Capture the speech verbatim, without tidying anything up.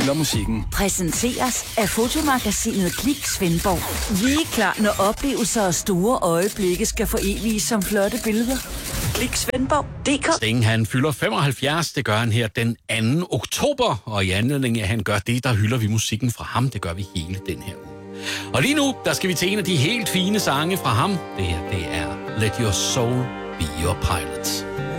Eller musikken. Præsenteres af fotomagasinet Klik Svendborg. Vi er klar, når oplevelser og store øjeblikke skal foreviges som flotte billeder. Klik Svendborg punktum d k. Sting, han fylder femoghalvfjerds, det gør han her den anden oktober, og i anledning af, at han gør det, der hylder vi musikken fra ham, det gør vi hele den her uge. Og lige nu, der skal vi til en af de helt fine sange fra ham. Det her, det er Let Your Soul Be Your Pilot.